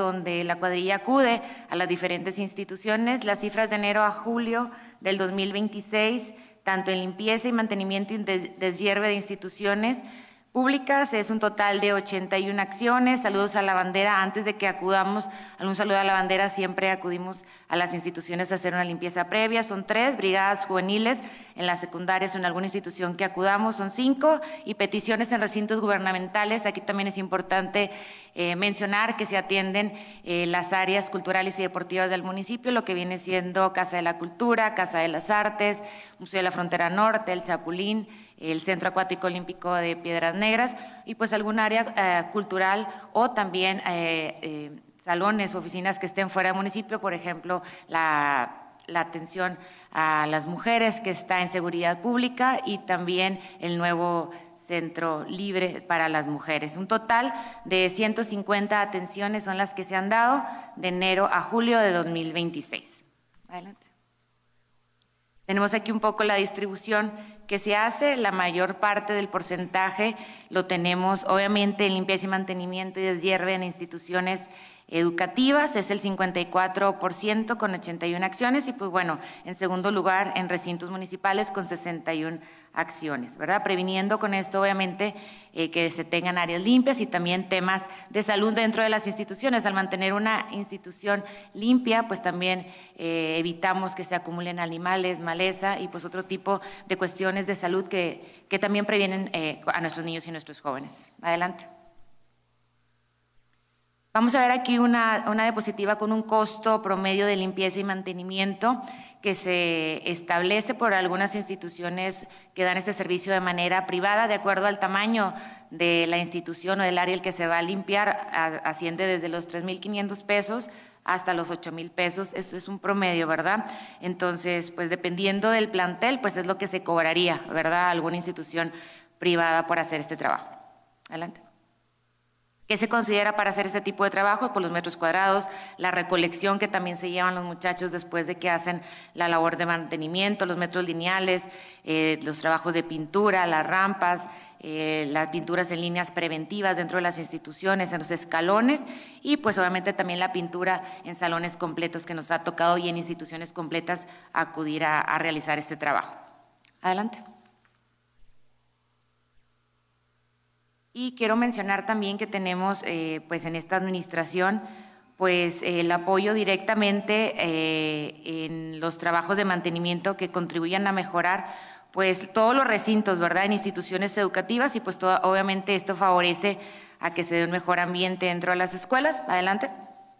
donde la cuadrilla acude a las diferentes instituciones. Las cifras de enero a julio del 2026, tanto en limpieza y mantenimiento y deshierve de instituciones públicas, es un total de 81 acciones. Saludos a la bandera. Antes de que acudamos a un saludo a la bandera, siempre acudimos a las instituciones a hacer una limpieza previa. Son 3 brigadas juveniles en las secundarias o en alguna institución que acudamos, son 5, y peticiones en recintos gubernamentales. Aquí también es importante mencionar que se atienden las áreas culturales y deportivas del municipio, lo que viene siendo Casa de la Cultura, Casa de las Artes, Museo de la Frontera Norte, el Chapulín, el Centro Acuático Olímpico de Piedras Negras, y pues algún área cultural o también salones, oficinas que estén fuera del municipio, por ejemplo, la atención a las mujeres que está en seguridad pública y también el nuevo centro libre para las mujeres. Un total de 150 atenciones son las que se han dado de enero a julio de 2026. Adelante. Tenemos aquí un poco la distribución que se hace. La mayor parte del porcentaje lo tenemos obviamente en limpieza y mantenimiento y deshierve en instituciones educativas, es el 54% con 81 acciones, y pues bueno, en segundo lugar en recintos municipales con 61 acciones, ¿verdad? Previniendo con esto obviamente que se tengan áreas limpias y también temas de salud dentro de las instituciones. Al mantener una institución limpia, pues también evitamos que se acumulen animales, maleza y pues otro tipo de cuestiones de salud que también previenen a nuestros niños y nuestros jóvenes. Adelante. Vamos a ver aquí una diapositiva con un costo promedio de limpieza y mantenimiento que se establece por algunas instituciones que dan este servicio de manera privada, de acuerdo al tamaño de la institución o del área el que se va a limpiar, asciende desde los 3,500 pesos hasta los 8,000 pesos. Esto es un promedio, ¿verdad? Entonces, pues dependiendo del plantel, pues es lo que se cobraría, ¿verdad? Alguna institución privada por hacer este trabajo. Adelante. ¿Qué se considera para hacer este tipo de trabajo? Por los metros cuadrados, la recolección que también se llevan los muchachos después de que hacen la labor de mantenimiento, los metros lineales, los trabajos de pintura, las rampas, las pinturas en líneas preventivas dentro de las instituciones, en los escalones, y pues obviamente también la pintura en salones completos que nos ha tocado y en instituciones completas acudir a realizar este trabajo. Adelante. Y quiero mencionar también que tenemos pues en esta administración pues el apoyo directamente en los trabajos de mantenimiento que contribuyan a mejorar pues todos los recintos, ¿verdad?, en instituciones educativas, y pues obviamente esto favorece a que se dé un mejor ambiente dentro de las escuelas. Adelante.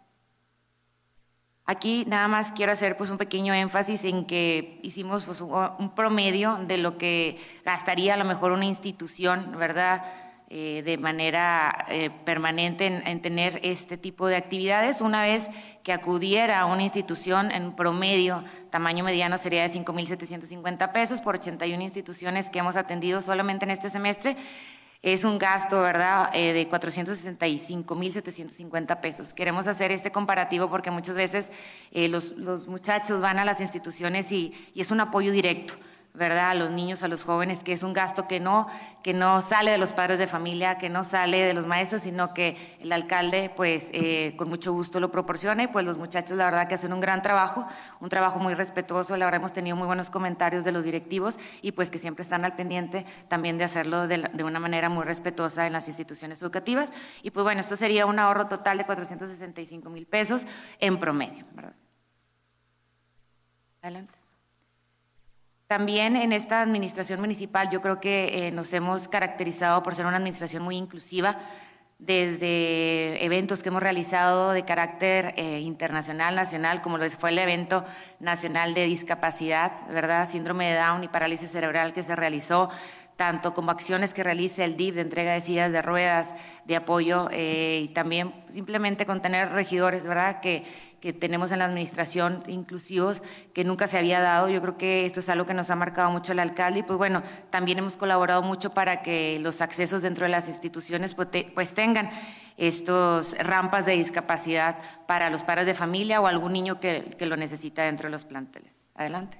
Aquí nada más quiero hacer pues un pequeño énfasis en que hicimos pues un promedio de lo que gastaría a lo mejor una institución, ¿verdad?, de manera permanente en tener este tipo de actividades. Una vez que acudiera a una institución, en promedio, tamaño mediano sería de 5,750 pesos por 81 instituciones que hemos atendido solamente en este semestre. Es un gasto, ¿verdad?, de 465,750 pesos. Queremos hacer este comparativo porque muchas veces los muchachos van a las instituciones y es un apoyo directo, ¿verdad?, a los niños, a los jóvenes, que es un gasto que no sale de los padres de familia, que no sale de los maestros, sino que el alcalde pues con mucho gusto lo proporciona, y pues los muchachos la verdad que hacen un gran trabajo, un trabajo muy respetuoso. La verdad hemos tenido muy buenos comentarios de los directivos y pues que siempre están al pendiente también de hacerlo de una manera muy respetuosa en las instituciones educativas. Y pues bueno, esto sería un ahorro total de 465,000 pesos en promedio, ¿verdad? Adelante. También en esta administración municipal yo creo que nos hemos caracterizado por ser una administración muy inclusiva, desde eventos que hemos realizado de carácter internacional, nacional, como lo fue el evento nacional de discapacidad, ¿verdad?, síndrome de Down y parálisis cerebral, que se realizó, tanto como acciones que realiza el DIF de entrega de sillas de ruedas, de apoyo, y también simplemente con tener regidores, ¿verdad?, que tenemos en la administración inclusivos, que nunca se había dado. Yo creo que esto es algo que nos ha marcado mucho el alcalde, y pues bueno, también hemos colaborado mucho para que los accesos dentro de las instituciones pues tengan estos rampas de discapacidad para los padres de familia o algún niño que lo necesita dentro de los planteles. Adelante.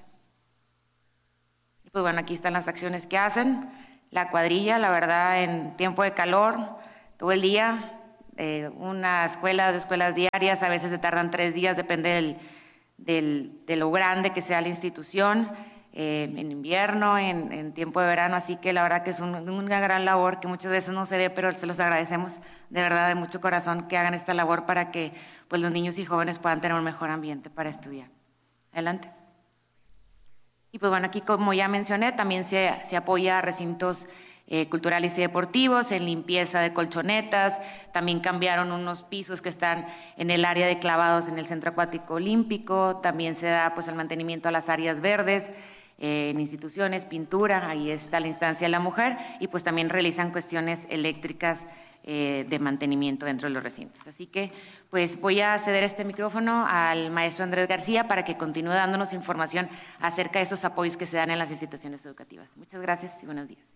Y pues bueno, aquí están las acciones que hacen la cuadrilla, la verdad, en tiempo de calor, todo el día, una escuela, 2 escuelas diarias, a veces se tardan 3 días, depende de lo grande que sea la institución, en invierno, en tiempo de verano, así que la verdad que es una gran labor que muchas veces no se ve, pero se los agradecemos de verdad de mucho corazón que hagan esta labor para que pues los niños y jóvenes puedan tener un mejor ambiente para estudiar. Adelante. Y pues bueno, aquí como ya mencioné, también se apoya a recintos culturales y deportivos, en limpieza de colchonetas, también cambiaron unos pisos que están en el área de clavados en el Centro Acuático Olímpico, también se da pues el mantenimiento a las áreas verdes, en instituciones, pintura, ahí está la instancia de la mujer, y pues también realizan cuestiones eléctricas de mantenimiento dentro de los recintos. Así que pues voy a ceder este micrófono al maestro Andrés García para que continúe dándonos información acerca de esos apoyos que se dan en las instituciones educativas. Muchas gracias y buenos días.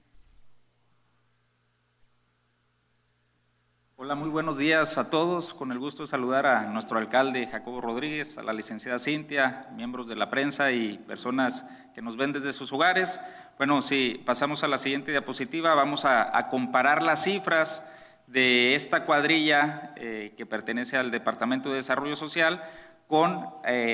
Hola, muy buenos días a todos. Con el gusto de saludar a nuestro alcalde Jacobo Rodríguez, a la licenciada Cintia, miembros de la prensa y personas que nos ven desde sus hogares. Bueno, si pasamos a la siguiente diapositiva, vamos a comparar las cifras de esta cuadrilla que pertenece al Departamento de Desarrollo Social con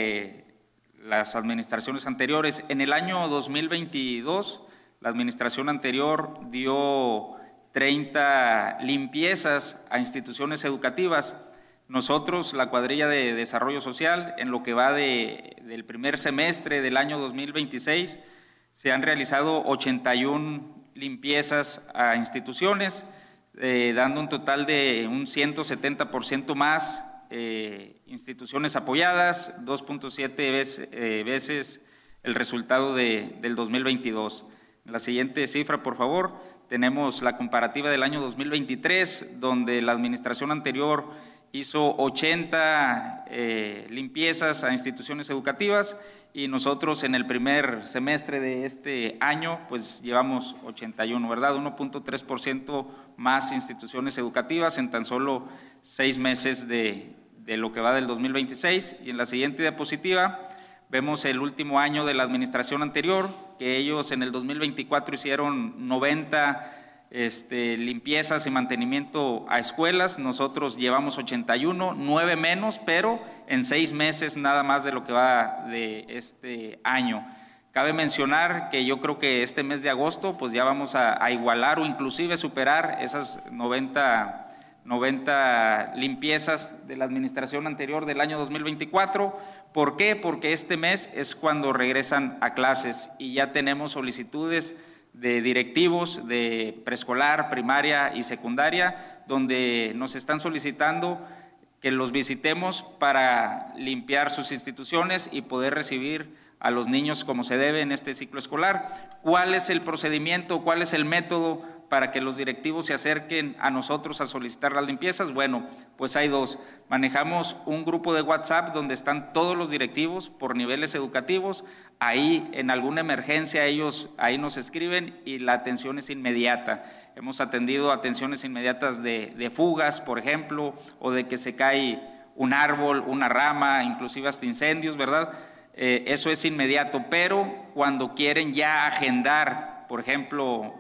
las administraciones anteriores. En el año 2022, la administración anterior dio 30 limpiezas a instituciones educativas. Nosotros, la cuadrilla de Desarrollo Social, en lo que va del primer semestre del año 2026, se han realizado 81 limpiezas a instituciones, dando un total de un 170% más instituciones apoyadas, 2.7 veces el resultado del 2022. En la siguiente cifra, por favor, tenemos la comparativa del año 2023, donde la administración anterior hizo 80 limpiezas a instituciones educativas y nosotros en el primer semestre de este año pues llevamos 81, ¿verdad? 1.3% más instituciones educativas en tan solo 6 meses de lo que va del 2026. Y en la siguiente diapositiva vemos el último año de la administración anterior, que ellos en el 2024 hicieron 90 limpiezas y mantenimiento a escuelas, nosotros llevamos 81, 9 menos, pero en 6 meses nada más de lo que va de este año. Cabe mencionar que yo creo que este mes de agosto pues ya vamos a igualar o inclusive superar esas 90 limpiezas de la administración anterior del año 2024. ¿Por qué? Porque este mes es cuando regresan a clases y ya tenemos solicitudes de directivos de preescolar, primaria y secundaria, donde nos están solicitando que los visitemos para limpiar sus instituciones y poder recibir a los niños como se debe en este ciclo escolar. ¿Cuál es el procedimiento, cuál es el método para que los directivos se acerquen a nosotros a solicitar las limpiezas? Bueno, pues hay dos. Manejamos un grupo de WhatsApp donde están todos los directivos por niveles educativos. Ahí en alguna emergencia ellos ahí nos escriben y la atención es inmediata. Hemos atendido atenciones inmediatas de fugas, por ejemplo, o de que se cae un árbol, una rama, inclusive hasta incendios, ¿verdad? Eso es inmediato, pero cuando quieren ya agendar, por ejemplo,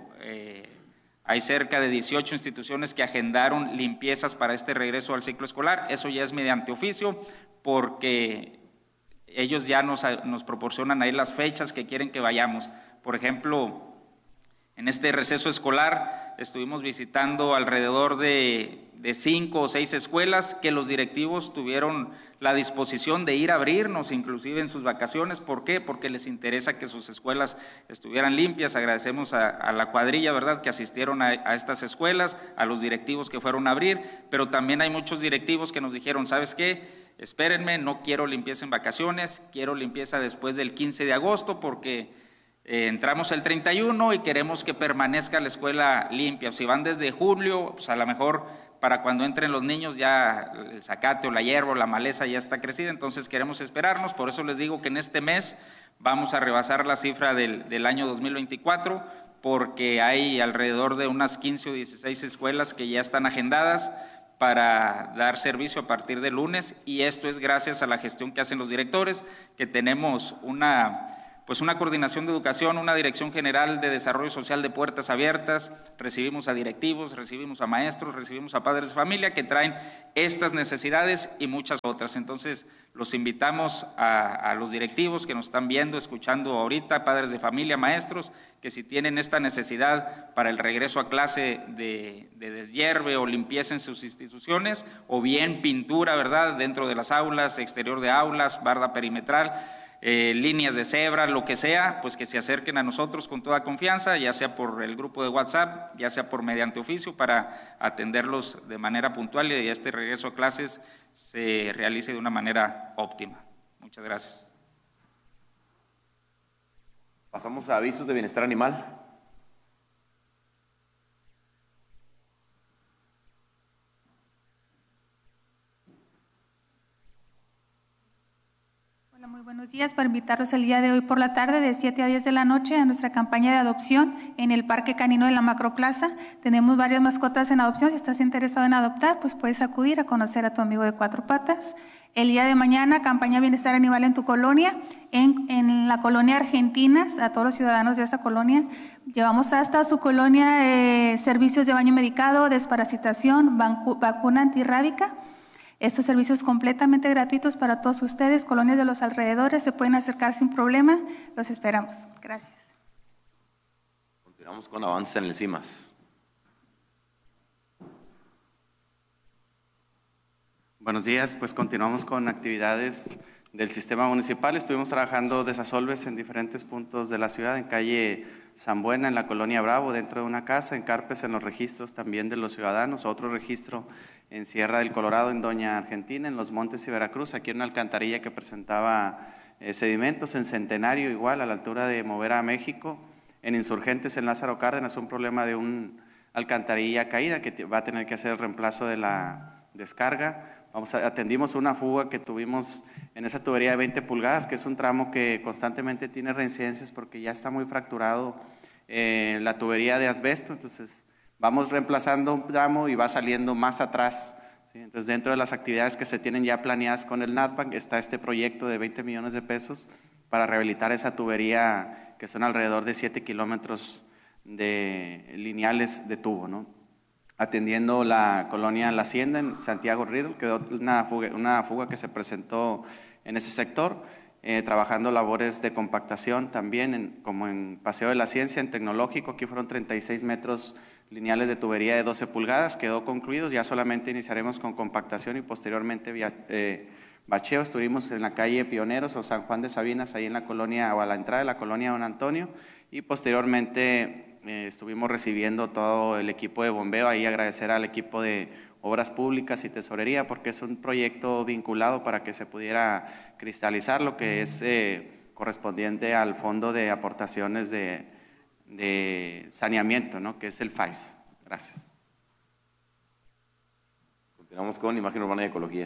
hay cerca de 18 instituciones que agendaron limpiezas para este regreso al ciclo escolar, eso ya es mediante oficio, porque ellos ya nos proporcionan ahí las fechas que quieren que vayamos. Por ejemplo, en este receso escolar estuvimos visitando alrededor de 5 o 6 escuelas que los directivos tuvieron la disposición de ir a abrirnos, inclusive en sus vacaciones. ¿Por qué? Porque les interesa que sus escuelas estuvieran limpias. Agradecemos a la cuadrilla, ¿verdad?, que asistieron a estas escuelas, a los directivos que fueron a abrir, pero también hay muchos directivos que nos dijeron, ¿sabes qué? Espérenme, no quiero limpieza en vacaciones, quiero limpieza después del 15 de agosto porque entramos el 31 y queremos que permanezca la escuela limpia. O si van desde julio, pues a lo mejor para cuando entren los niños ya el zacate o la hierba o la maleza ya está crecida, entonces queremos esperarnos. Por eso les digo que en este mes vamos a rebasar la cifra del año 2024 porque hay alrededor de unas 15 o 16 escuelas que ya están agendadas para dar servicio a partir de lunes, y esto es gracias a la gestión que hacen los directores, que tenemos una pues una coordinación de educación, una dirección general de desarrollo social de puertas abiertas, recibimos a directivos, recibimos a maestros, recibimos a padres de familia que traen estas necesidades y muchas otras. Entonces, los invitamos a los directivos que nos están viendo, escuchando ahorita, padres de familia, maestros, que si tienen esta necesidad para el regreso a clase de deshierve o limpieza en sus instituciones, o bien pintura, ¿verdad?, dentro de las aulas, exterior de aulas, barda perimetral, líneas de cebra, lo que sea, pues que se acerquen a nosotros con toda confianza, ya sea por el grupo de WhatsApp, ya sea por mediante oficio, para atenderlos de manera puntual y este regreso a clases se realice de una manera óptima. Muchas gracias. Pasamos a avisos de bienestar animal. Hola, muy buenos días. Para invitarlos el día de hoy por la tarde de 7 a 10 de la noche a nuestra campaña de adopción en el Parque Canino de la Macroplaza. Tenemos varias mascotas en adopción. Si estás interesado en adoptar, pues puedes acudir a conocer a tu amigo de cuatro patas. El día de mañana, campaña Bienestar Animal en tu colonia, en la colonia Argentinas, a todos los ciudadanos de esa colonia. Llevamos hasta su colonia servicios de baño medicado, desparasitación, vacuna antirrábica. Estos servicios completamente gratuitos para todos ustedes, colonias de los alrededores, se pueden acercar sin problema. Los esperamos. Gracias. Continuamos con avances en el CIMAS. Buenos días, pues continuamos con actividades del sistema municipal. Estuvimos trabajando desasolves en diferentes puntos de la ciudad, en calle San Buena, en la colonia Bravo, dentro de una casa, en Carpes, en los registros también de los ciudadanos, otro registro en Sierra del Colorado, en Doña Argentina, en Los Montes y Veracruz, aquí en una alcantarilla que presentaba sedimentos, en Centenario igual, a la altura de Movera a México, en Insurgentes, en Lázaro Cárdenas, un problema de una alcantarilla caída que va a tener que hacer el reemplazo de la descarga. Atendimos una fuga que tuvimos en esa tubería de 20 pulgadas, que es un tramo que constantemente tiene reincidencias porque ya está muy fracturado la tubería de asbesto, entonces vamos reemplazando un tramo y va saliendo más atrás, ¿sí? Entonces, dentro de las actividades que se tienen ya planeadas con el NATPAC está este proyecto de 20 millones de pesos para rehabilitar esa tubería, que son alrededor de 7 kilómetros de lineales de tubo, ¿no? Atendiendo la colonia La Hacienda en Santiago Riddle, quedó una fuga que se presentó en ese sector, trabajando labores de compactación también, como en Paseo de la Ciencia, en Tecnológico, aquí fueron 36 metros lineales de tubería de 12 pulgadas, quedó concluido, ya solamente iniciaremos con compactación y posteriormente bacheo. Estuvimos en la calle Pioneros o San Juan de Sabinas, ahí en la colonia, o a la entrada de la colonia Don Antonio, y posteriormente estuvimos recibiendo todo el equipo de bombeo. Ahí agradecer al equipo de Obras Públicas y Tesorería, porque es un proyecto vinculado para que se pudiera cristalizar lo que es correspondiente al Fondo de Aportaciones de Saneamiento, ¿no?, que es el FAIS. Gracias. Continuamos con Imagen Urbana y Ecología.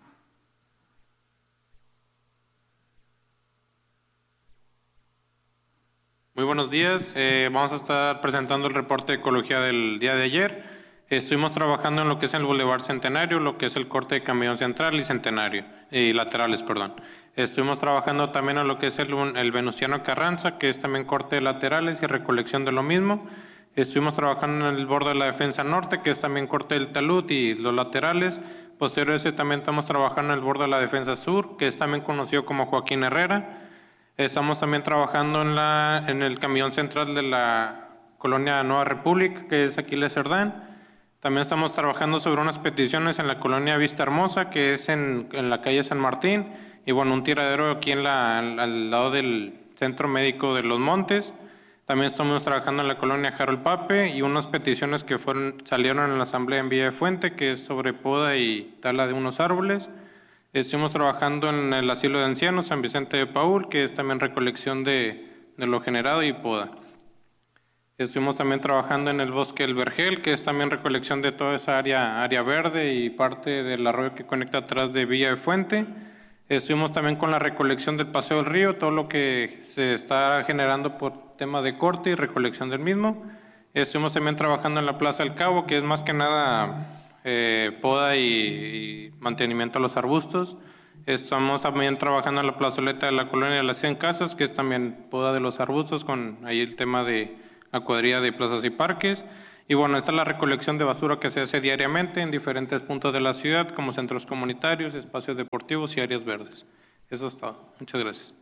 Muy buenos días, vamos a estar presentando el reporte de ecología del día de ayer. Estuvimos trabajando en lo que es el Boulevard Centenario, lo que es el corte de Camión Central y Centenario, y laterales, perdón. Estuvimos trabajando también en lo que es el Venustiano Carranza, que es también corte de laterales y recolección de lo mismo. Estuvimos trabajando en el borde de la Defensa Norte, que es también corte del talud y los laterales. Posterior a ese también estamos trabajando en el borde de la Defensa Sur, que es también conocido como Joaquín Herrera. Estamos también trabajando en el camión central de la colonia Nueva República, que es Aquiles Cerdán. También estamos trabajando sobre unas peticiones en la colonia Vista Hermosa, que es en la calle San Martín, y bueno, un tiradero aquí al lado del Centro Médico de Los Montes. También estamos trabajando en la colonia Harold Pape y unas peticiones que salieron en la asamblea en Villa de Fuente, que es sobre poda y tala de unos árboles. Estuvimos trabajando en el asilo de ancianos San Vicente de Paúl, que es también recolección de lo generado y poda. Estuvimos también trabajando en el bosque del Vergel, que es también recolección de toda esa área verde y parte del arroyo que conecta atrás de Villa de Fuente. Estuvimos también con la recolección del Paseo del Río, todo lo que se está generando por tema de corte y recolección del mismo. Estuvimos también trabajando en la Plaza del Cabo, que es más que nada poda y mantenimiento a los arbustos. Estamos también trabajando en la plazoleta de la colonia de las 100 casas, que es también poda de los arbustos, con ahí el tema de la cuadrilla de plazas y parques. Y bueno, esta es la recolección de basura que se hace diariamente en diferentes puntos de la ciudad, como centros comunitarios, espacios deportivos y áreas verdes. Eso es todo. Muchas gracias.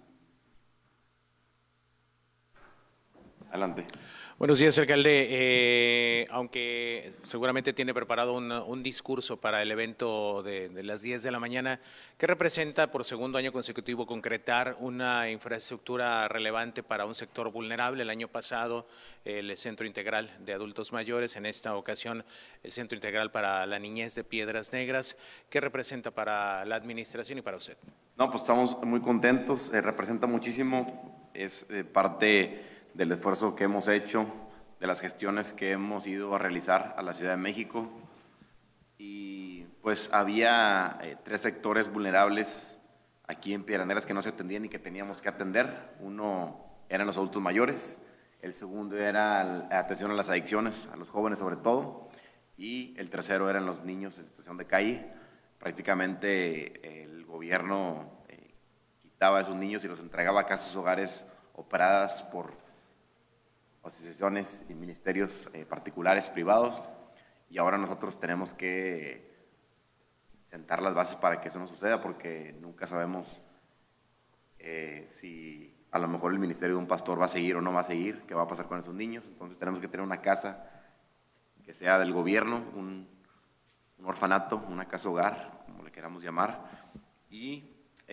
Adelante. Buenos días, alcalde. Aunque seguramente tiene preparado un discurso para el evento de las 10 de la mañana, ¿qué representa por segundo año consecutivo concretar una infraestructura relevante para un sector vulnerable? El año pasado el Centro Integral de Adultos Mayores, en esta ocasión el Centro Integral para la Niñez de Piedras Negras. ¿Qué representa para la administración y para usted? No, pues estamos muy contentos, representa muchísimo, es parte del esfuerzo que hemos hecho, de las gestiones que hemos ido a realizar a la Ciudad de México. Y pues había 3 sectores vulnerables aquí en Piedras Negras que no se atendían y que teníamos que atender. Uno eran los adultos mayores, el segundo era la atención a las adicciones, a los jóvenes sobre todo, y el tercero eran los niños en situación de calle. Prácticamente el gobierno quitaba a esos niños y los entregaba a casas a sus hogares operadas por asociaciones y ministerios particulares, privados, y ahora nosotros tenemos que sentar las bases para que eso no suceda, porque nunca sabemos si a lo mejor el ministerio de un pastor va a seguir o no va a seguir, qué va a pasar con esos niños. Entonces tenemos que tener una casa que sea del gobierno, un orfanato, una casa hogar, como le queramos llamar, y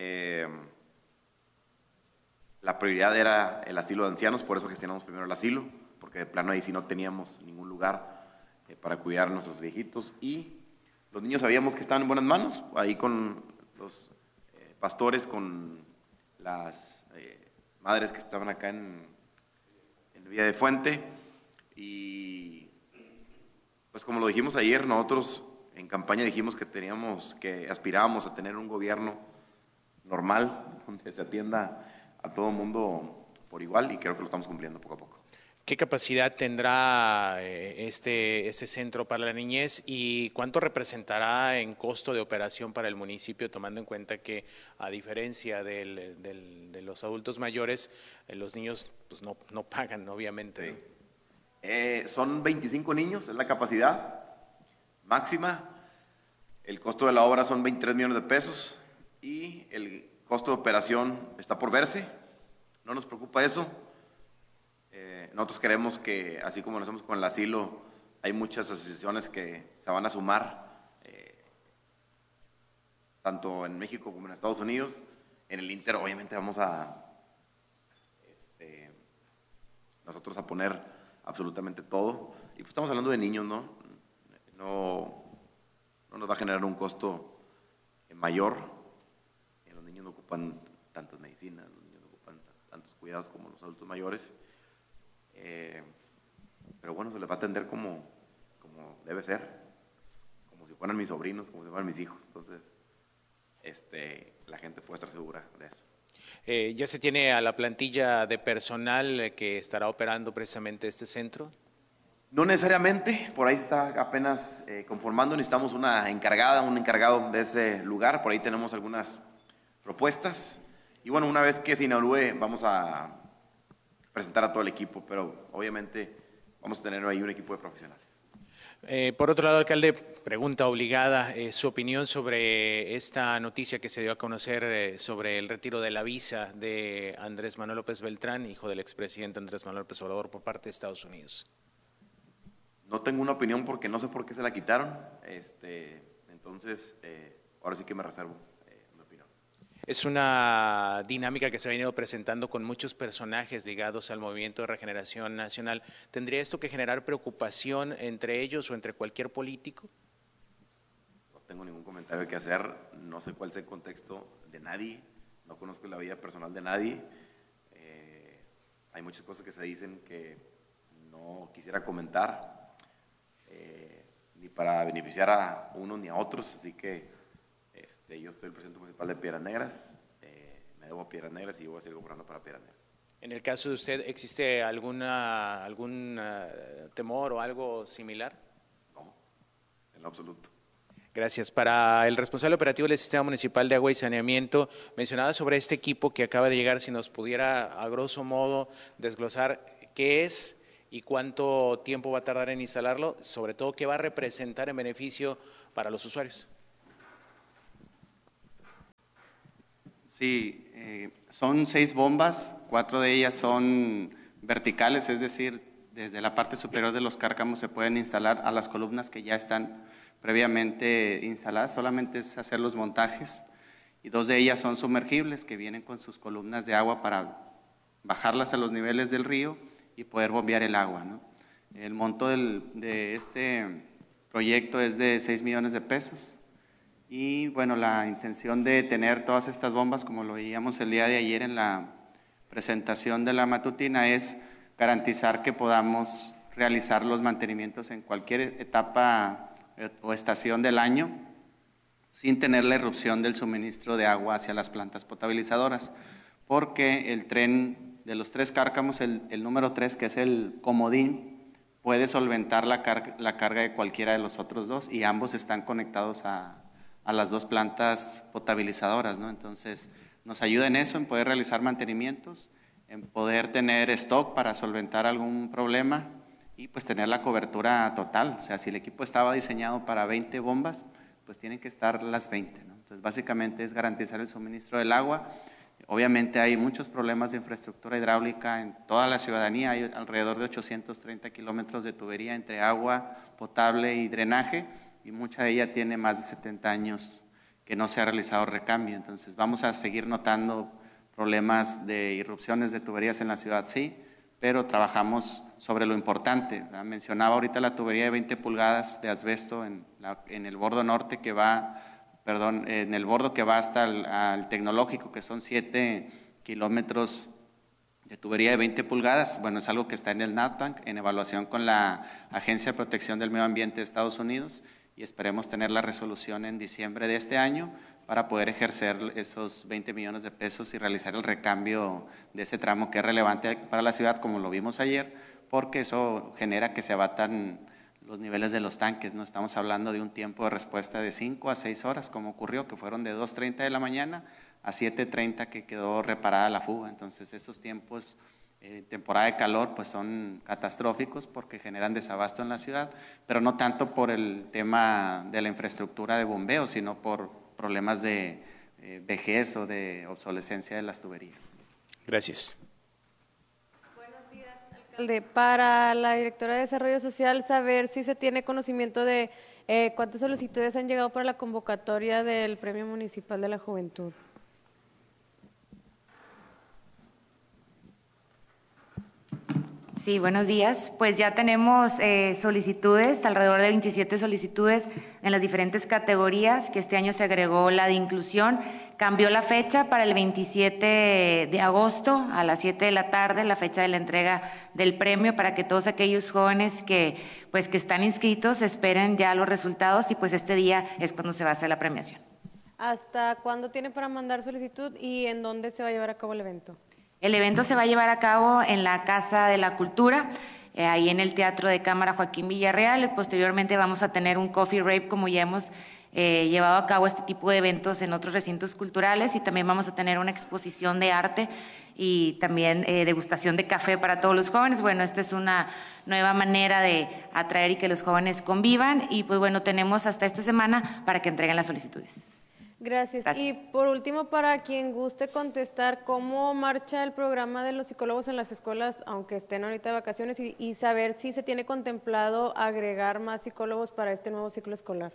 la prioridad era el asilo de ancianos, por eso gestionamos primero el asilo, porque de plano ahí sí no teníamos ningún lugar para cuidar a nuestros viejitos. Y los niños sabíamos que estaban en buenas manos, ahí con los pastores, con las madres que estaban acá en Villa de Fuente. Y pues como lo dijimos ayer, nosotros en campaña dijimos que aspirábamos a tener un gobierno normal, donde se atienda a todo el mundo por igual, y creo que lo estamos cumpliendo poco a poco. ¿Qué capacidad tendrá este centro para la niñez y cuánto representará en costo de operación para el municipio, tomando en cuenta que, a diferencia de los adultos mayores, los niños pues no pagan, obviamente? Sí. Son 25 niños, es la capacidad máxima. El costo de la obra son 23 millones de pesos y el costo de operación está por verse. No nos preocupa eso. Nosotros creemos que, así como lo hacemos con el asilo, hay muchas asociaciones que se van a sumar, tanto en México como en Estados Unidos. En el Inter, obviamente, vamos a nosotros a poner absolutamente todo. Y pues estamos hablando de niños, ¿no? No nos va a generar un costo mayor. Los niños no ocupan tantas medicinas, los niños no ocupan tantos cuidados como los adultos mayores. Pero bueno, se les va a atender como debe ser, como si fueran mis sobrinos, como si fueran mis hijos. Entonces, la gente puede estar segura de eso. ¿Ya se tiene a la plantilla de personal que estará operando precisamente este centro? No necesariamente, por ahí está apenas conformando. Necesitamos una encargada, un encargado de ese lugar. Por ahí tenemos algunas propuestas. Y bueno, una vez que se inaugure, vamos a presentar a todo el equipo, pero obviamente vamos a tener ahí un equipo de profesionales. Por otro lado, alcalde, pregunta obligada, su opinión sobre esta noticia que se dio a conocer sobre el retiro de la visa de Andrés Manuel López Beltrán, hijo del expresidente Andrés Manuel López Obrador, por parte de Estados Unidos. No tengo una opinión porque no sé por qué se la quitaron, entonces ahora sí que me reservo mi opinión. Es una dinámica que se ha venido presentando con muchos personajes ligados al Movimiento de Regeneración Nacional. ¿Tendría esto que generar preocupación entre ellos o entre cualquier político? No tengo ningún comentario que hacer, no sé cuál es el contexto de nadie, no conozco la vida personal de nadie. Hay muchas cosas que se dicen que no quisiera comentar, ni para beneficiar a unos ni a otros, así que yo soy el presidente municipal de Piedras Negras, me debo a Piedras Negras y yo voy a seguir gobernando para Piedras Negras. En el caso de usted, ¿existe algún temor o algo similar? No, en lo absoluto. Gracias. Para el responsable operativo del Sistema Municipal de Agua y Saneamiento, mencionaba sobre este equipo que acaba de llegar, si nos pudiera a grosso modo desglosar qué es y cuánto tiempo va a tardar en instalarlo, sobre todo qué va a representar en beneficio para los usuarios. Sí, son 6 bombas, 4 de ellas son verticales, es decir, desde la parte superior de los cárcamos se pueden instalar a las columnas que ya están previamente instaladas, solamente es hacer los montajes, y 2 de ellas son sumergibles, que vienen con sus columnas de agua para bajarlas a los niveles del río y poder bombear el agua, ¿no? El monto de este proyecto es de 6 millones de pesos. Y bueno, la intención de tener todas estas bombas, como lo veíamos el día de ayer en la presentación de la matutina, es garantizar que podamos realizar los mantenimientos en cualquier etapa o estación del año sin tener la irrupción del suministro de agua hacia las plantas potabilizadoras, porque el tren de los 3 cárcamos, el número 3, que es el comodín, puede solventar la carga de cualquiera de los otros 2, y ambos están conectados a las 2 plantas potabilizadoras, ¿no? Entonces, nos ayuda en eso, en poder realizar mantenimientos, en poder tener stock para solventar algún problema y pues tener la cobertura total. O sea, si el equipo estaba diseñado para 20 bombas, pues tienen que estar las 20, ¿no? Entonces, básicamente es garantizar el suministro del agua. Obviamente hay muchos problemas de infraestructura hidráulica en toda la ciudadanía, hay alrededor de 830 kilómetros de tubería entre agua potable y drenaje, y mucha de ella tiene más de 70 años que no se ha realizado recambio. Entonces vamos a seguir notando problemas de irrupciones de tuberías en la ciudad, sí, pero trabajamos sobre lo importante. Mencionaba ahorita la tubería de 20 pulgadas de asbesto en el bordo norte que va, en el bordo que va hasta al tecnológico, que son 7 kilómetros de tubería de 20 pulgadas. Bueno, es algo que está en el NatBank, en evaluación con la Agencia de Protección del Medio Ambiente de Estados Unidos, y esperemos tener la resolución en diciembre de este año para poder ejercer esos 20 millones de pesos y realizar el recambio de ese tramo, que es relevante para la ciudad, como lo vimos ayer, porque eso genera que se abatan los niveles de los tanques, ¿no? Estamos hablando de un tiempo de respuesta de 5 a 6 horas, como ocurrió, que fueron de 2:30 de la mañana a 7:30 que quedó reparada la fuga. Entonces, esos tiempos temporada de calor pues son catastróficos porque generan desabasto en la ciudad, pero no tanto por el tema de la infraestructura de bombeo, sino por problemas de vejez o de obsolescencia de las tuberías. Gracias. Buenos días, alcalde. Para la directora de Desarrollo Social, saber si se tiene conocimiento de cuántas solicitudes han llegado para la convocatoria del Premio Municipal de la Juventud. Sí, buenos días. Pues ya tenemos solicitudes, alrededor de 27 solicitudes en las diferentes categorías, que este año se agregó la de inclusión. Cambió la fecha para el 27 de agosto a las 7 de la tarde, la fecha de la entrega del premio, para que todos aquellos jóvenes que están inscritos esperen ya los resultados, y pues este día es cuando se va a hacer la premiación. ¿Hasta cuándo tiene para mandar solicitud y en dónde se va a llevar a cabo el evento? El evento se va a llevar a cabo en la Casa de la Cultura, ahí en el Teatro de Cámara Joaquín Villarreal, y posteriormente vamos a tener un coffee rave, como ya hemos llevado a cabo este tipo de eventos en otros recintos culturales, y también vamos a tener una exposición de arte y también degustación de café para todos los jóvenes. Bueno, esta es una nueva manera de atraer y que los jóvenes convivan, y pues bueno, tenemos hasta esta semana para que entreguen las solicitudes. Gracias. Y por último, para quien guste contestar, ¿cómo marcha el programa de los psicólogos en las escuelas, aunque estén ahorita de vacaciones, y saber si se tiene contemplado agregar más psicólogos para este nuevo ciclo escolar?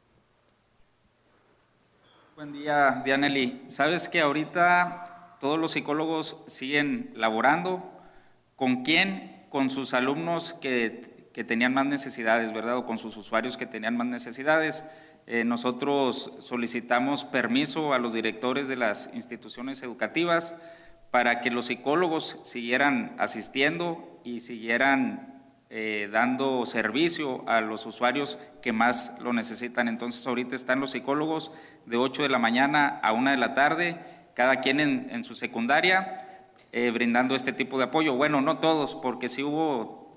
Buen día, Dianely. Sabes que ahorita todos los psicólogos siguen laborando. ¿Con quién? Con sus alumnos que tenían más necesidades, ¿verdad? O con sus usuarios que tenían más necesidades. Nosotros solicitamos permiso a los directores de las instituciones educativas para que los psicólogos siguieran asistiendo y siguieran dando servicio a los usuarios que más lo necesitan. Entonces, ahorita están los psicólogos de 8 de la mañana a 1 de la tarde, cada quien en su secundaria, brindando este tipo de apoyo. Bueno, no todos, porque sí hubo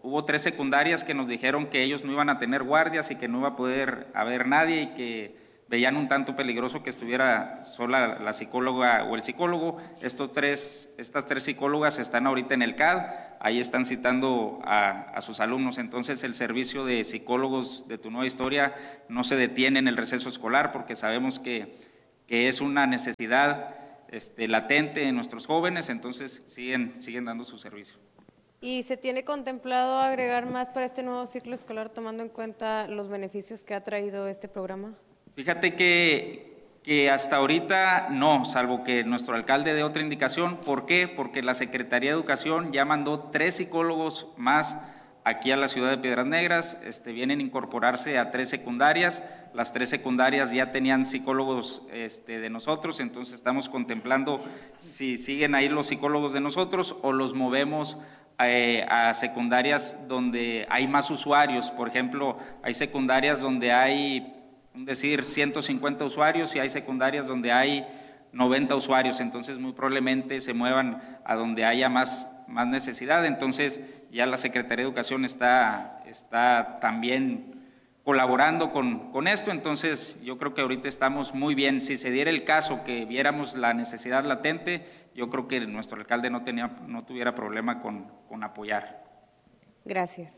hubo 3 secundarias que nos dijeron que ellos no iban a tener guardias y que no iba a poder haber nadie y que veían un tanto peligroso que estuviera sola la psicóloga o el psicólogo. Estas 3 psicólogas están ahorita en el CAD, ahí están citando a sus alumnos. Entonces el servicio de psicólogos de Tu Nueva Historia no se detiene en el receso escolar, porque sabemos que es una necesidad latente en nuestros jóvenes, entonces siguen dando su servicio. ¿Y se tiene contemplado agregar más para este nuevo ciclo escolar, tomando en cuenta los beneficios que ha traído este programa? Fíjate que hasta ahorita no, salvo que nuestro alcalde dé otra indicación. ¿Por qué? Porque la Secretaría de Educación ya mandó 3 psicólogos más aquí a la ciudad de Piedras Negras, vienen a incorporarse a 3 secundarias. Las 3 secundarias ya tenían psicólogos de nosotros, entonces estamos contemplando si siguen ahí los psicólogos de nosotros o los movemos a secundarias donde hay más usuarios. Por ejemplo, hay secundarias donde hay, 150 usuarios y hay secundarias donde hay 90 usuarios, entonces muy probablemente se muevan a donde haya más necesidad. Entonces ya la Secretaría de Educación está también colaborando con esto, entonces yo creo que ahorita estamos muy bien. Si se diera el caso que viéramos la necesidad latente, yo creo que nuestro alcalde no tuviera problema con apoyar. Gracias.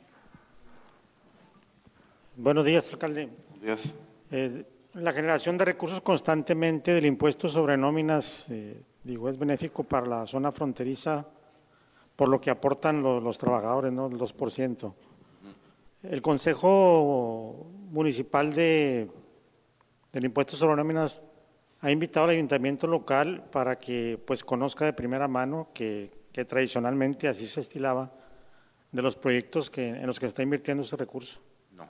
Buenos días, alcalde. Buenos días. La generación de recursos constantemente del impuesto sobre nóminas, es benéfico para la zona fronteriza por lo que aportan los trabajadores, ¿no? El 2%. El Consejo Municipal del Impuesto sobre Nóminas ha invitado al ayuntamiento local para que pues conozca de primera mano que tradicionalmente así se estilaba de los proyectos en los que se está invirtiendo ese recurso. No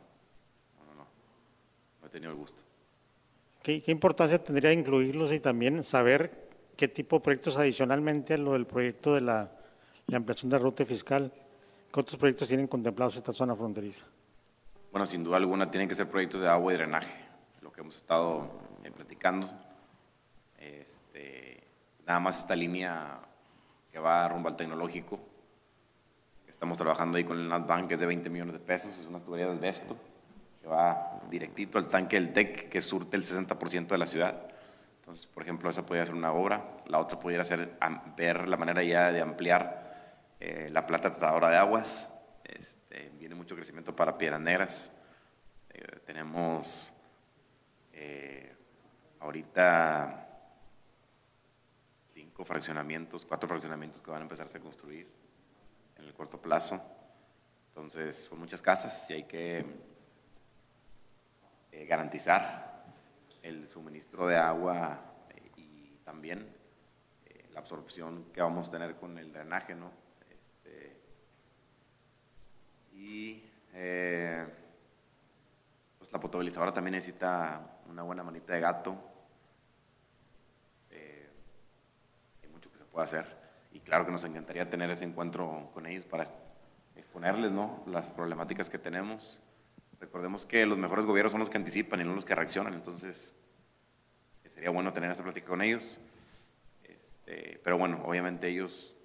he tenido el gusto. ¿Qué importancia tendría incluirlos y también saber qué tipo de proyectos adicionalmente a lo del proyecto de la ampliación de ruta fiscal? ¿Qué otros proyectos tienen contemplados esta zona fronteriza? Bueno, sin duda alguna tienen que ser proyectos de agua y drenaje, lo que hemos estado platicando. Nada más esta línea que va rumbo al tecnológico, estamos trabajando ahí con el NatBank, que es de 20 millones de pesos, es una tubería de asbesto, que va directito al tanque del TEC, que surte el 60% de la ciudad. Entonces, por ejemplo, esa podría ser una obra. La otra pudiera ser ver la manera ya de ampliar la planta tratadora de aguas. Viene mucho crecimiento para Piedras Negras. Tenemos ahorita 4 fraccionamientos que van a empezarse a construir en el corto plazo. Entonces, son muchas casas y hay que garantizar el suministro de agua y también la absorción que vamos a tener con el drenaje, ¿no? Pues la potabilizadora también necesita una buena manita de gato. Hay mucho que se puede hacer y claro que nos encantaría tener ese encuentro con ellos para exponerles, ¿no?, las problemáticas que tenemos. Recordemos que los mejores gobiernos son los que anticipan y no los que reaccionan, entonces sería bueno tener esta plática con ellos. Pero bueno, obviamente ellos,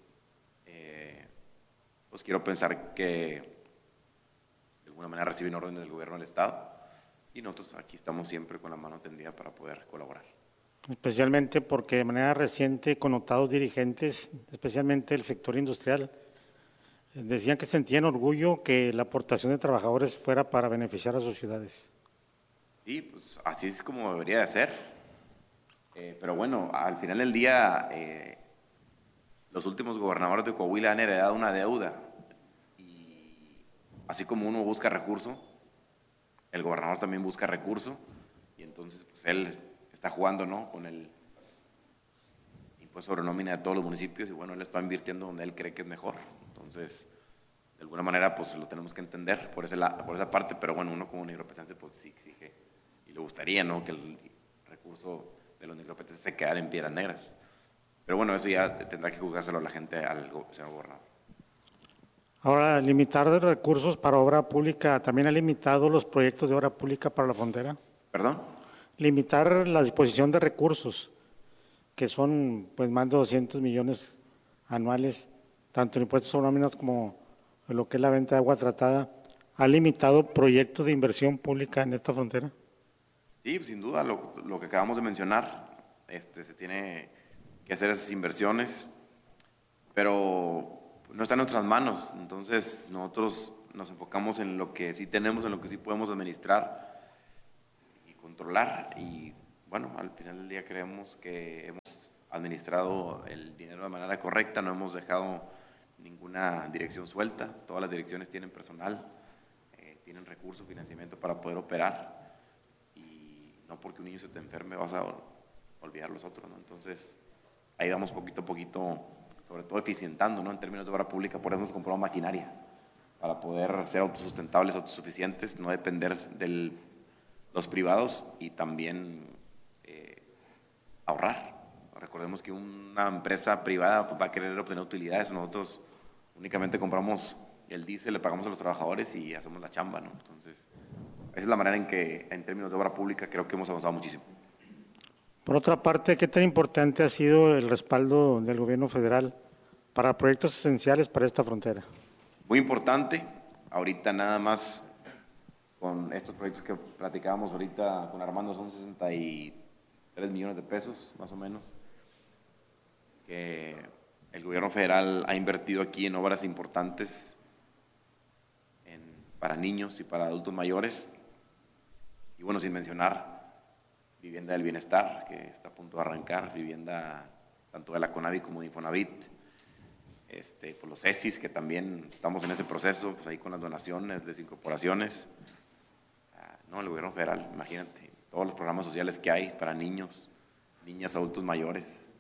pues quiero pensar que de alguna manera reciben órdenes del gobierno del Estado y nosotros aquí estamos siempre con la mano tendida para poder colaborar. Especialmente porque de manera reciente connotados dirigentes, especialmente del sector industrial, decían que sentían orgullo que la aportación de trabajadores fuera para beneficiar a sus ciudades. Sí, pues así es como debería de ser. Pero bueno, al final del día, los últimos gobernadores de Coahuila han heredado una deuda. Y así como uno busca recurso, el gobernador también busca recurso. Y entonces, pues él está jugando, ¿no?, con el impuesto sobre nómina de todos los municipios. Y bueno, él está invirtiendo donde él cree que es mejor. Entonces, de alguna manera, pues lo tenemos que entender por esa parte. Pero bueno, uno como negropetense, pues sí exige y le gustaría, ¿no?, que el recurso de los negropetenses se quedara en Piedras Negras. Pero bueno, eso ya tendrá que juzgárselo a la gente, al señor gobernador. Ahora, limitar los recursos para obra pública, ¿también ha limitado los proyectos de obra pública para la frontera? ¿Perdón? Limitar la disposición de recursos, que son pues más de 200 millones anuales, tanto en impuestos sobre nóminas como lo que es la venta de agua tratada, ¿ha limitado proyectos de inversión pública en esta frontera? Sí, sin duda, lo que acabamos de mencionar, se tiene que hacer esas inversiones, pero no está en nuestras manos. Entonces nosotros nos enfocamos en lo que sí tenemos, en lo que sí podemos administrar y controlar, y bueno, al final del día creemos que hemos administrado el dinero de manera correcta, no hemos dejado ninguna dirección suelta, todas las direcciones tienen personal, tienen recursos, financiamiento para poder operar, y no porque un niño se te enferme vas a olvidar los otros, ¿no? Entonces ahí vamos poquito a poquito, sobre todo eficientando, ¿no? En términos de obra pública, por eso hemos comprado maquinaria, para poder ser autosustentables, autosuficientes, no depender de los privados, y también ahorrar. Recordemos que una empresa privada va a querer obtener utilidades, nosotros únicamente compramos el diésel, le pagamos a los trabajadores y hacemos la chamba, ¿no? Entonces, esa es la manera en que, en términos de obra pública, creo que hemos avanzado muchísimo. Por otra parte, ¿qué tan importante ha sido el respaldo del gobierno federal para proyectos esenciales para esta frontera? Muy importante. Ahorita nada más con estos proyectos que platicábamos ahorita con Armando son 63 millones de pesos, más o menos, que el gobierno federal ha invertido aquí en obras importantes para niños y para adultos mayores. Y bueno, sin mencionar vivienda del bienestar, que está a punto de arrancar, vivienda tanto de la CONAVI como de Infonavit, pues los ESIS, que también estamos en ese proceso, pues ahí con las donaciones, las incorporaciones. No, el gobierno federal, imagínate, todos los programas sociales que hay para niños, niñas, adultos mayores.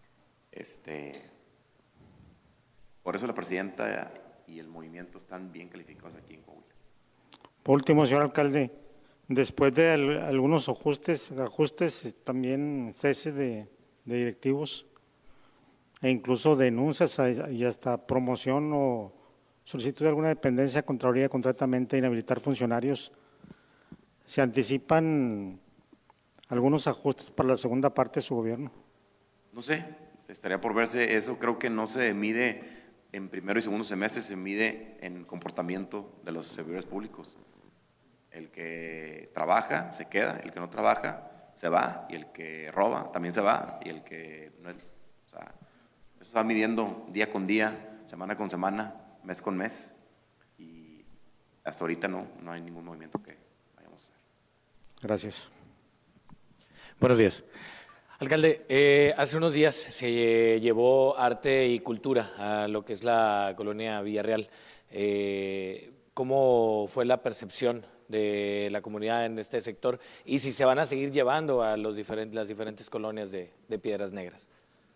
Por eso la presidenta y el movimiento están bien calificados aquí en Coahuila. Por último, señor alcalde, después de algunos ajustes, también cese de directivos e incluso denuncias y hasta promoción o solicitud de alguna dependencia, Contraloría concretamente inhabilitar funcionarios, ¿se anticipan algunos ajustes para la segunda parte de su gobierno? No sé, estaría por verse. Eso creo que no se mide en primero y segundo semestre, se mide en comportamiento de los servidores públicos. El que trabaja se queda, el que no trabaja se va, y el que roba también se va, y el que no es, o sea, eso se va midiendo día con día, semana con semana, mes con mes, y hasta ahorita no hay ningún movimiento que vayamos a hacer. Gracias. Buenos días. Alcalde, hace unos días se llevó arte y cultura a lo que es la colonia Villarreal. ¿Cómo fue la percepción de la comunidad en este sector y si se van a seguir llevando a las diferentes colonias de Piedras Negras?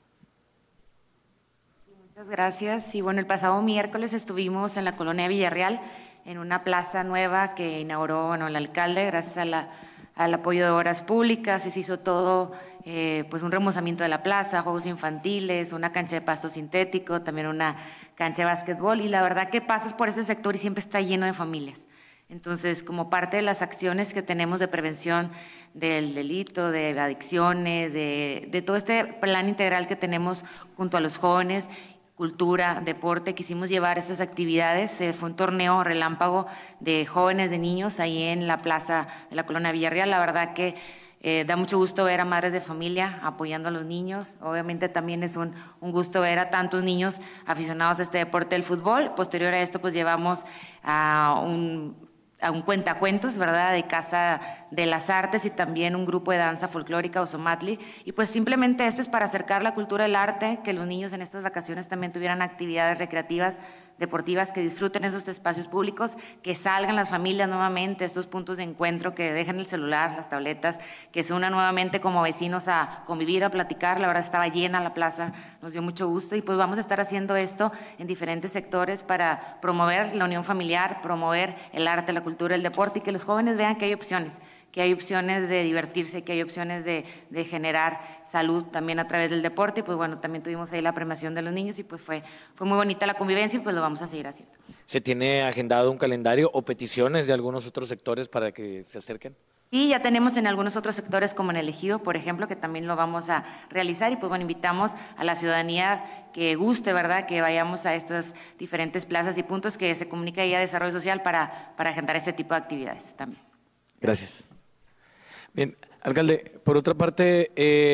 Muchas gracias. Y bueno, el pasado miércoles estuvimos en la colonia Villarreal, en una plaza nueva que inauguró el alcalde, gracias al apoyo de Obras Públicas. Se hizo todo, pues un remozamiento de la plaza, juegos infantiles, una cancha de pasto sintético, también una cancha de básquetbol, y la verdad que pasas por ese sector y siempre está lleno de familias. Entonces, como parte de las acciones que tenemos de prevención del delito, de adicciones, de todo este plan integral que tenemos junto a los jóvenes, cultura, deporte, quisimos llevar estas actividades. Fue un torneo relámpago de jóvenes, de niños, ahí en la plaza de la colonia Villarreal. La verdad que da mucho gusto ver a madres de familia apoyando a los niños. Obviamente también es un gusto ver a tantos niños aficionados a este deporte del fútbol. Posterior a esto, pues llevamos a un cuentacuentos, ¿verdad?, de Casa de las Artes, y también un grupo de danza folclórica, Osomatli, y pues simplemente esto es para acercar la cultura del arte, que los niños en estas vacaciones también tuvieran actividades recreativas, deportivas, que disfruten esos espacios públicos, que salgan las familias nuevamente, estos puntos de encuentro, que dejen el celular, las tabletas, que se unan nuevamente como vecinos a convivir, a platicar. La verdad estaba llena la plaza, nos dio mucho gusto, y pues vamos a estar haciendo esto en diferentes sectores para promover la unión familiar, promover el arte, la cultura, el deporte, y que los jóvenes vean que hay opciones de divertirse, que hay opciones de generar salud también a través del deporte. Y pues bueno, también tuvimos ahí la premiación de los niños, y pues fue muy bonita la convivencia, y pues lo vamos a seguir haciendo. ¿Se tiene agendado un calendario o peticiones de algunos otros sectores para que se acerquen? Y ya tenemos en algunos otros sectores, como en el Ejido, por ejemplo, que también lo vamos a realizar. Y pues bueno, invitamos a la ciudadanía que guste, ¿verdad?, que vayamos a estas diferentes plazas y puntos, que se comunique ahí a Desarrollo Social para agendar este tipo de actividades también. Gracias. Bien, alcalde, por otra parte,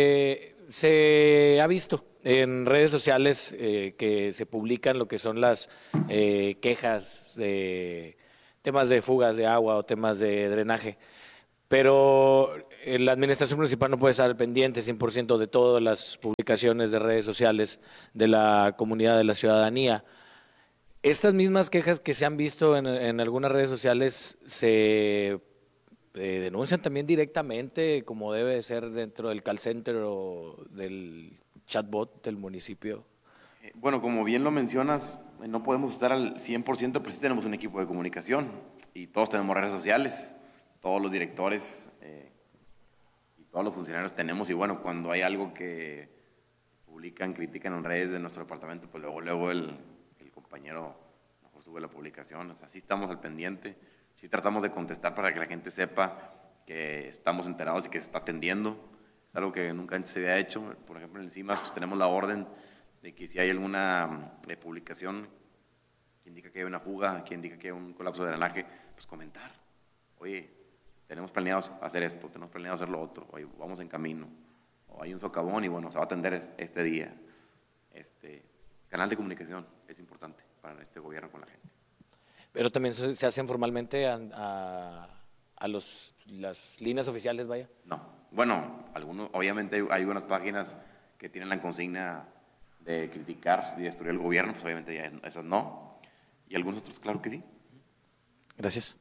se ha visto en redes sociales que se publican lo que son las quejas de temas de fugas de agua o temas de drenaje. Pero la administración municipal no puede estar al pendiente 100% de todas las publicaciones de redes sociales de la comunidad, de la ciudadanía. Estas mismas quejas que se han visto en algunas redes sociales se denuncian también directamente, como debe de ser dentro del call center o del chatbot del municipio. Bueno, como bien lo mencionas, no podemos estar al 100%, pero sí tenemos un equipo de comunicación y todos tenemos redes sociales. Todos los directores y todos los funcionarios tenemos, y bueno, cuando hay algo que publican, critican en redes de nuestro departamento, pues luego el compañero mejor sube la publicación. O sea, sí estamos al pendiente, sí tratamos de contestar para que la gente sepa que estamos enterados y que se está atendiendo. Es algo que nunca antes se había hecho. Por ejemplo, en el CIMAS pues tenemos la orden de que si hay alguna publicación que indica que hay una fuga, que indica que hay un colapso de drenaje, pues comentar. Oye, tenemos planeado hacer esto, tenemos planeado hacer lo otro, oye, vamos en camino, o hay un socavón y bueno, se va a atender este día. Canal de comunicación es importante para este gobierno con la gente. Pero también se hacen formalmente a las líneas oficiales, vaya. No, bueno, obviamente hay unas páginas que tienen la consigna de criticar y destruir el gobierno, pues obviamente ya esas no, y algunos otros claro que sí. Gracias.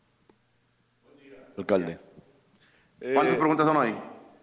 Alcalde. ¿Cuántas preguntas son hoy?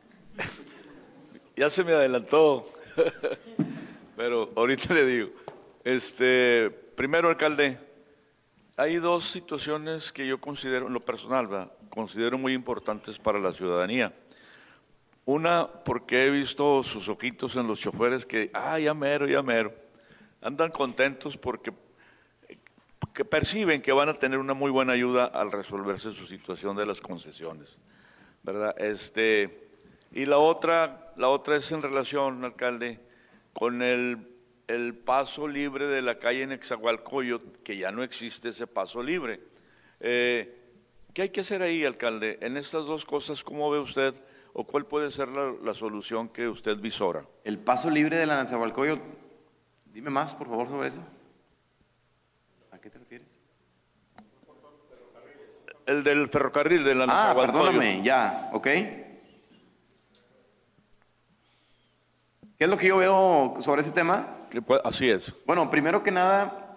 Ya se me adelantó, pero ahorita le digo. Primero, alcalde, hay dos situaciones que yo considero, en lo personal, considero muy importantes para la ciudadanía. Una, porque he visto sus ojitos en los choferes que, ya mero, andan contentos porque perciben que van a tener una muy buena ayuda al resolverse su situación de las concesiones, ¿verdad? Y la otra es en relación, alcalde, con el paso libre de la calle Nezahualcóyotl, que ya no existe ese paso libre. ¿Qué hay que hacer ahí, alcalde? En estas dos cosas, ¿cómo ve usted o cuál puede ser la solución que usted visora? El paso libre de la Nezahualcóyotl, dime más, por favor, sobre eso. ¿A qué te refieres? El del ferrocarril de la Nezahualcóyotl. Perdóname, ya, ¿ok? ¿Qué es lo que yo veo sobre ese tema? Así es. Bueno, primero que nada,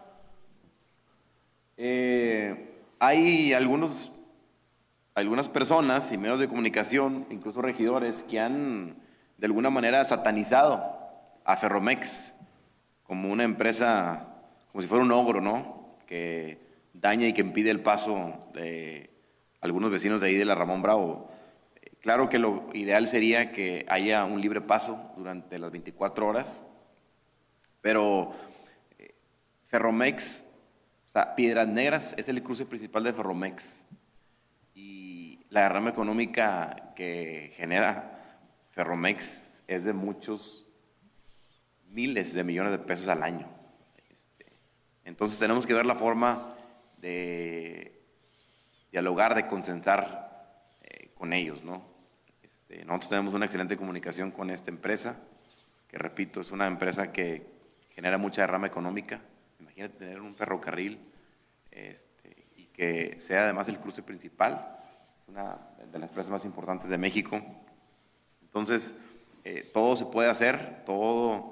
hay algunas personas y medios de comunicación, incluso regidores, que han de alguna manera satanizado a Ferromex como una empresa, como si fuera un ogro, ¿no?, que daña y que impide el paso de algunos vecinos de ahí de la Ramón Bravo. Claro que lo ideal sería que haya un libre paso durante las 24 horas, pero Ferromex, o sea, Piedras Negras es el cruce principal de Ferromex y la derrama económica que genera Ferromex es de muchos miles de millones de pesos al año. Entonces tenemos que ver la forma de dialogar, de consentar con ellos, ¿no? Nosotros tenemos una excelente comunicación con esta empresa, que repito, es una empresa que genera mucha derrama económica. Imagínate tener un ferrocarril y que sea además el cruce principal, es una de las empresas más importantes de México. Entonces, todo se puede hacer, todo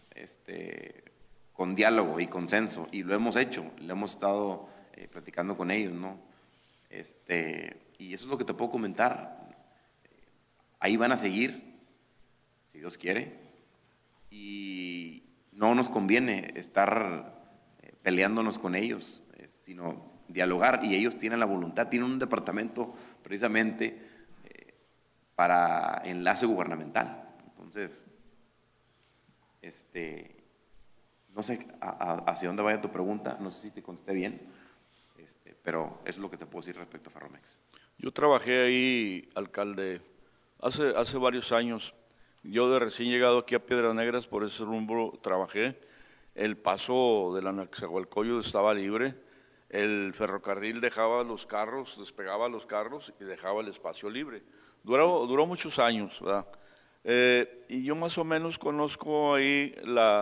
con diálogo y consenso, y lo hemos hecho, lo hemos estado platicando con ellos, ¿no? Y eso es lo que te puedo comentar. Ahí van a seguir, si Dios quiere, y no nos conviene estar peleándonos con ellos, sino dialogar, y ellos tienen la voluntad, tienen un departamento precisamente para enlace gubernamental. Entonces, no sé hacia dónde vaya tu pregunta, no sé si te contesté bien, pero eso es lo que te puedo decir respecto a Ferromex. Yo trabajé ahí, alcalde, hace varios años. Yo de recién llegado aquí a Piedras Negras, por ese rumbo trabajé. El paso de la Nezahualcóyotl estaba libre. El ferrocarril dejaba los carros, despegaba los carros y dejaba el espacio libre. Duró muchos años, ¿verdad? Y yo más o menos conozco ahí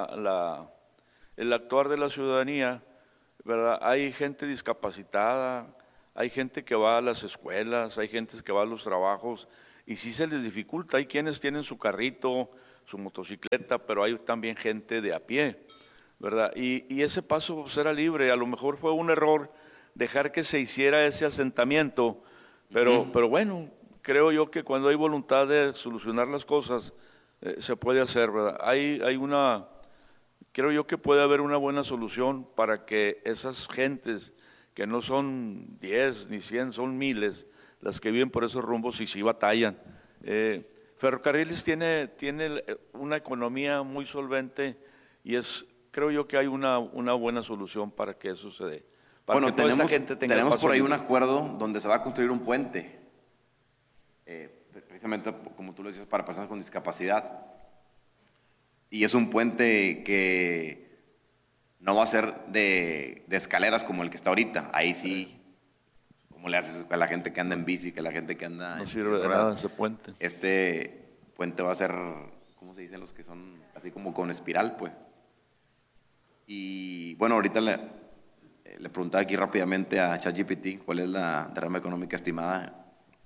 el actuar de la ciudadanía, ¿verdad? Hay gente discapacitada, hay gente que va a las escuelas, hay gente que va a los trabajos y sí se les dificulta. Hay quienes tienen su carrito, su motocicleta, pero hay también gente de a pie, ¿verdad? Y ese paso pues, era libre. A lo mejor fue un error dejar que se hiciera ese asentamiento, pero bueno, creo yo que cuando hay voluntad de solucionar las cosas, se puede hacer, ¿verdad? Creo yo que puede haber una buena solución para que esas gentes, que no son 10 ni 100, son miles, las que viven por esos rumbos y sí batallan. Ferrocarriles tiene una economía muy solvente y creo yo que hay una buena solución para que eso se dé. Para que toda esta gente tenemos por ahí un acuerdo donde se va a construir un puente, precisamente como tú lo decías, para personas con discapacidad. Y es un puente que no va a ser de escaleras como el que está ahorita. Ahí sí, como le haces a la gente que anda en bici, que a la gente que anda... No sirve de nada ese puente. Este puente va a ser, ¿cómo se dicen los que son así como con espiral, pues? Y bueno, ahorita le preguntaba aquí rápidamente a ChatGPT cuál es la derrama económica estimada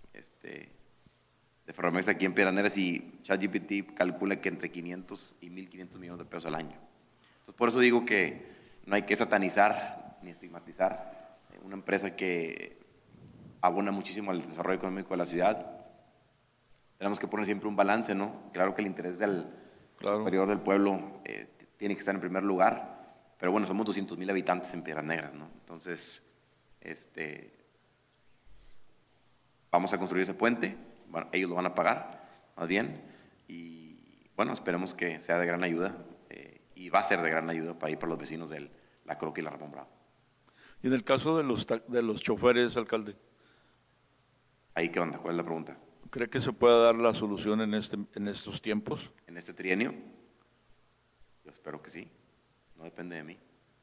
de Ferromex aquí en Piedras Negras, y ChatGPT calcula que entre 500 y 1.500 millones de pesos al año. Entonces, por eso digo que no hay que satanizar ni estigmatizar una empresa que abona muchísimo al desarrollo económico de la ciudad. Tenemos que poner siempre un balance, ¿no? Claro que el interés del superior del pueblo tiene que estar en primer lugar, pero bueno, somos 200,000 habitantes en Piedras Negras, ¿no? Entonces, vamos a construir ese puente. Bueno, ellos lo van a pagar, más bien, y bueno, esperemos que sea de gran ayuda, y va a ser de gran ayuda para los vecinos de La Croca y la Ramón Bravo. Y en el caso de los choferes, alcalde. ¿Ahí qué onda? ¿Cuál es la pregunta? ¿Cree que se pueda dar la solución en estos tiempos? ¿En este trienio? Yo espero que sí, no depende de mí.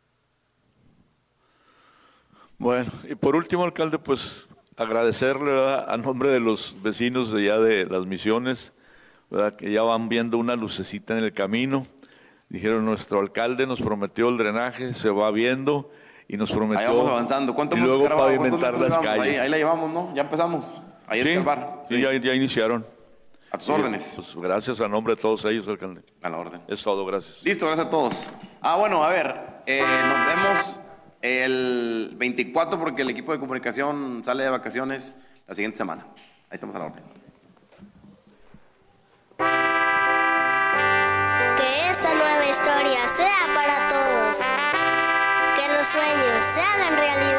Bueno, y por último, alcalde, pues agradecerle, ¿verdad?, a nombre de los vecinos de allá de Las Misiones, ¿verdad?, que ya van viendo una lucecita en el camino. Dijeron, nuestro alcalde nos prometió el drenaje, se va viendo y nos prometió. Ahí vamos avanzando. ¿Cuánto y hemos luego grabado? pavimentar las calles. Ahí la llevamos, ¿no? Ya empezamos. Ahí sí, está el bar. Sí, ya iniciaron. A tus órdenes. Pues gracias a nombre de todos ellos, alcalde. A la orden. Es todo, gracias. Listo, gracias a todos. Bueno, a ver, nos vemos el 24 porque el equipo de comunicación sale de vacaciones la siguiente semana. Ahí estamos a la orden. Que esta nueva historia sea para todos. Que los sueños se hagan realidad.